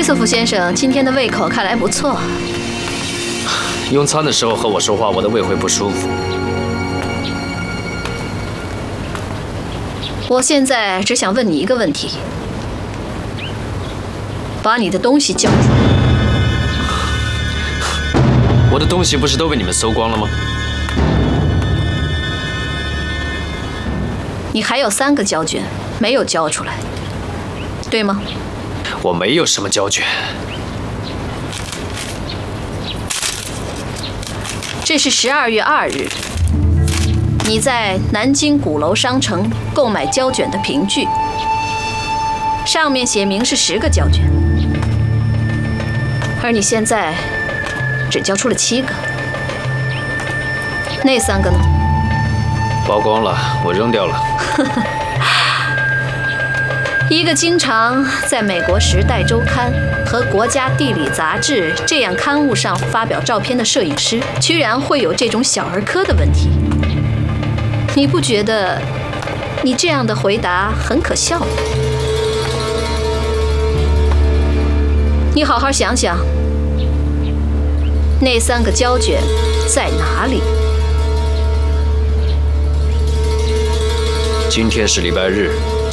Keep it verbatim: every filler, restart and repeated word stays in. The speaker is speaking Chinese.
利索夫先生今天的胃口看来不错。 用餐的时候和我说话，我的胃会不舒服。 我现在只想问你一个问题：把你的东西交出来。 我的东西不是都被你们搜光了吗？ 你还有三个胶卷没有交出来，对吗？ 我没有什么胶卷。 这是十二月二日，你在南京鼓楼商城购买胶卷的凭据，上面写明是十个胶卷，而你现在只交出了七个，那三个呢？ 曝光了，我扔掉了。 一个经常在美国《时代周刊》和《国家地理》杂志这样刊物上发表照片的摄影师，居然会有这种小儿科的问题，你不觉得你这样的回答很可笑吗？你好好想想，那三个胶卷在哪里？ 今天是礼拜日。